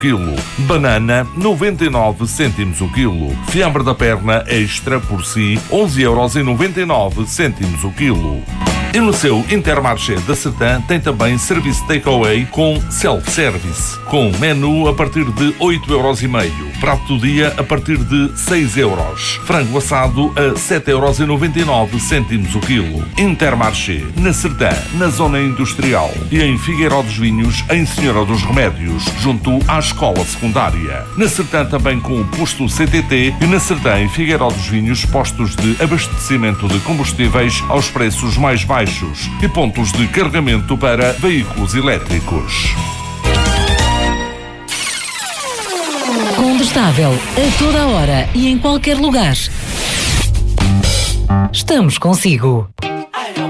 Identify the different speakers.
Speaker 1: quilo. Banana, 99 cêntimos o quilo. Fiambre da perna extra por si, 11,99 € o quilo. E no seu Intermarché da Sertã tem também serviço takeaway com self-service, com menu a partir de 8,5€, prato do dia a partir de 6€, frango assado a 7,99€ o quilo. Intermarché, na Sertã, na zona industrial, e em Figueiró dos Vinhos, em Senhora dos Remédios, junto à escola secundária. Na Sertã também com o posto CTT e na Sertã, em Figueiró dos Vinhos, postos de abastecimento de combustíveis aos preços mais baixos e pontos de carregamento para veículos elétricos.
Speaker 2: Condestável, a toda hora e em qualquer lugar. Estamos consigo.